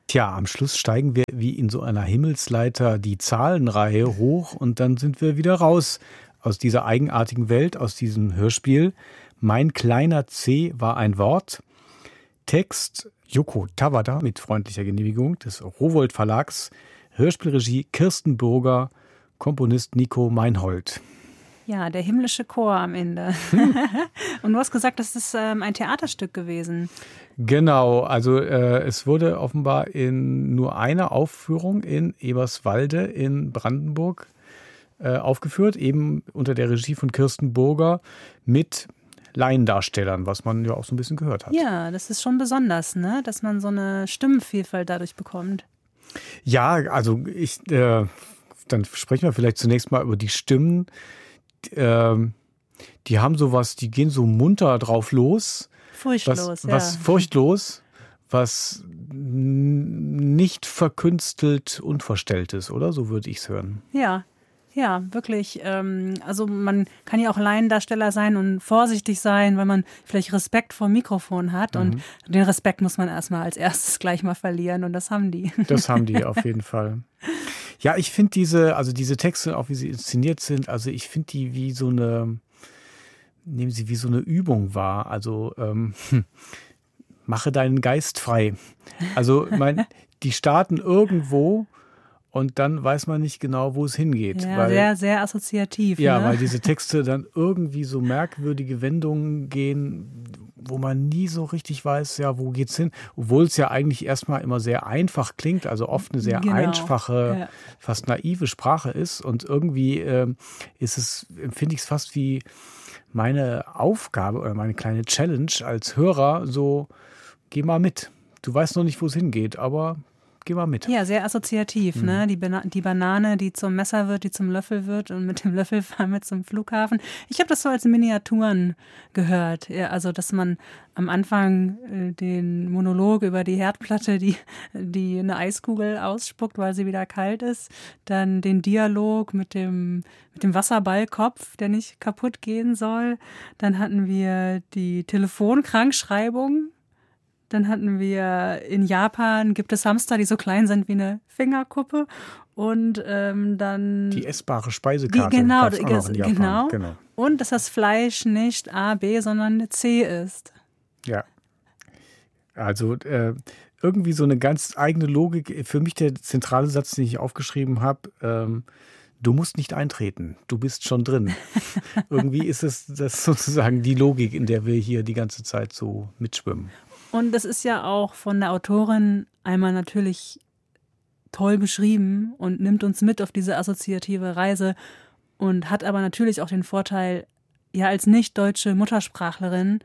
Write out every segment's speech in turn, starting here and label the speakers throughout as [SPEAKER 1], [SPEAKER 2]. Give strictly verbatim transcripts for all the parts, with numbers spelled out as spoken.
[SPEAKER 1] Tja, am Schluss steigen wir wie in so einer Himmelsleiter die Zahlenreihe hoch und dann sind wir wieder raus aus dieser eigenartigen Welt, aus diesem Hörspiel. Mein kleiner C war ein Wort. Text Yoko Tawada mit freundlicher Genehmigung des Rowohlt Verlags. Hörspielregie Kirsten Burger, Komponist Nico Meinhold.
[SPEAKER 2] Ja, der himmlische Chor am Ende. Und du hast gesagt, das ist ähm, ein Theaterstück gewesen.
[SPEAKER 1] Genau, also äh, es wurde offenbar in nur einer Aufführung in Eberswalde in Brandenburg äh, aufgeführt, eben unter der Regie von Kirsten Burger mit Laiendarstellern, was man ja auch so ein bisschen gehört hat.
[SPEAKER 2] Ja, das ist schon besonders, ne? Dass man so eine Stimmenvielfalt dadurch bekommt.
[SPEAKER 1] Ja, also ich, äh, dann sprechen wir vielleicht zunächst mal über die Stimmen. Ähm, die haben sowas, die gehen so munter drauf los.
[SPEAKER 2] Furchtlos,
[SPEAKER 1] was,
[SPEAKER 2] ja.
[SPEAKER 1] Was furchtlos, was nicht verkünstelt und verstellt ist, oder? So würde ich es hören.
[SPEAKER 2] Ja, ja, wirklich. Ähm, also man kann ja auch Laiendarsteller sein und vorsichtig sein, weil man vielleicht Respekt vor dem Mikrofon hat. Mhm. Und den Respekt muss man erstmal als erstes gleich mal verlieren und das haben die.
[SPEAKER 1] Das haben die auf jeden Fall. Ja, ich finde diese, also diese Texte, auch wie sie inszeniert sind, also ich finde die wie so eine, nehmen sie wie so eine Übung wahr. Also ähm, hm, mache deinen Geist frei. Also mein, die starten irgendwo und dann weiß man nicht genau, wo es hingeht.
[SPEAKER 2] Ja,
[SPEAKER 1] weil,
[SPEAKER 2] sehr, sehr assoziativ.
[SPEAKER 1] Ja,
[SPEAKER 2] ne?
[SPEAKER 1] weil diese Texte dann irgendwie so merkwürdige Wendungen gehen, wo man nie so richtig weiß, ja, wo geht's hin? Obwohl es ja eigentlich erstmal immer sehr einfach klingt, also oft eine sehr
[SPEAKER 2] genau.
[SPEAKER 1] einfache,
[SPEAKER 2] ja.
[SPEAKER 1] fast naive Sprache ist. Und irgendwie äh, ist es, empfinde ich es fast wie meine Aufgabe oder meine kleine Challenge als Hörer, so, geh mal mit. Du weißt noch nicht, wo es hingeht, aber geh mal mit.
[SPEAKER 2] Ja, sehr assoziativ, mhm. ne? Die, Bana- die Banane, die zum Messer wird, die zum Löffel wird und mit dem Löffel fahren wir zum Flughafen. Ich habe das so als Miniaturen gehört. Ja, also, dass man am Anfang äh, den Monolog über die Herdplatte, die, die eine Eiskugel ausspuckt, weil sie wieder kalt ist. Dann den Dialog mit dem, mit dem Wasserballkopf, der nicht kaputt gehen soll. Dann hatten wir die Telefonkrankschreibung. Dann hatten wir in Japan, gibt es Hamster, die so klein sind wie eine Fingerkuppe. Und ähm, dann...
[SPEAKER 1] Die essbare Speisekarte.
[SPEAKER 2] Die, genau,
[SPEAKER 1] gab's auch noch in Japan.
[SPEAKER 2] genau.
[SPEAKER 1] genau.
[SPEAKER 2] Und dass das Fleisch nicht A, B, sondern C ist.
[SPEAKER 1] Ja. Also äh, irgendwie so eine ganz eigene Logik. Für mich der zentrale Satz, den ich aufgeschrieben habe, ähm, du musst nicht eintreten, du bist schon drin. Irgendwie ist es das sozusagen die Logik, in der wir hier die ganze Zeit so mitschwimmen.
[SPEAKER 2] Und das ist ja auch von der Autorin einmal natürlich toll beschrieben und nimmt uns mit auf diese assoziative Reise und hat aber natürlich auch den Vorteil, ja als nicht-deutsche Muttersprachlerin,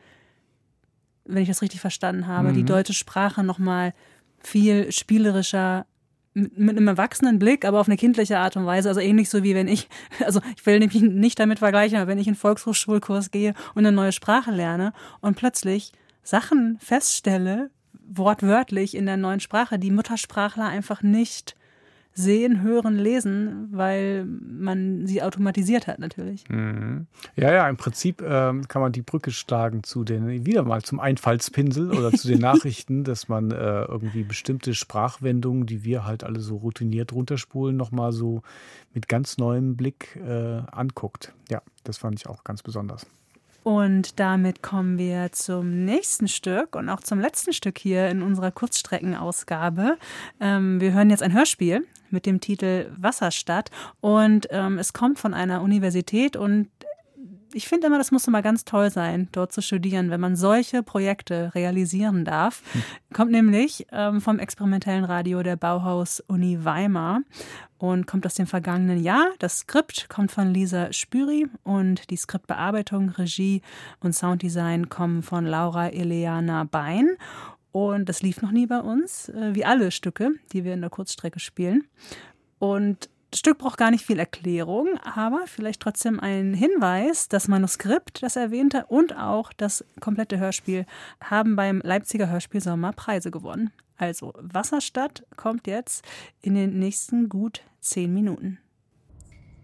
[SPEAKER 2] wenn ich das richtig verstanden habe, mhm. die deutsche Sprache nochmal viel spielerischer mit, mit einem erwachsenen Blick, aber auf eine kindliche Art und Weise, also ähnlich so wie wenn ich, also ich will nämlich nicht damit vergleichen, aber wenn ich in einen Volkshochschulkurs gehe und eine neue Sprache lerne und plötzlich Sachen feststelle, wortwörtlich in der neuen Sprache, die Muttersprachler einfach nicht sehen, hören, lesen, weil man sie automatisiert hat natürlich.
[SPEAKER 1] Mhm. Ja, ja, im Prinzip ähm, kann man die Brücke schlagen zu den, wieder mal zum Einfallspinsel oder zu den Nachrichten, dass man äh, irgendwie bestimmte Sprachwendungen, die wir halt alle so routiniert runterspulen, nochmal so mit ganz neuem Blick äh, anguckt. Ja, das fand ich auch ganz besonders.
[SPEAKER 2] Und damit kommen wir zum nächsten Stück und auch zum letzten Stück hier in unserer Kurzstreckenausgabe. Ähm, wir hören jetzt ein Hörspiel mit dem Titel Wasserstadt und ähm, es kommt von einer Universität und ich finde immer, das muss immer ganz toll sein, dort zu studieren, wenn man solche Projekte realisieren darf. Hm. Kommt nämlich ähm, vom experimentellen Radio der Bauhaus-Uni Weimar und kommt aus dem vergangenen Jahr. Das Skript kommt von Lisa Spüri und die Skriptbearbeitung, Regie und Sounddesign kommen von Laura Eleana Bein. Und das lief noch nie bei uns, äh, wie alle Stücke, die wir in der Kurzstrecke spielen. Und das Stück braucht gar nicht viel Erklärung, aber vielleicht trotzdem ein Hinweis. Das Manuskript, das erwähnte, und auch das komplette Hörspiel haben beim Leipziger Hörspielsommer Preise gewonnen. Also Wasserstadt kommt jetzt in den nächsten gut zehn Minuten.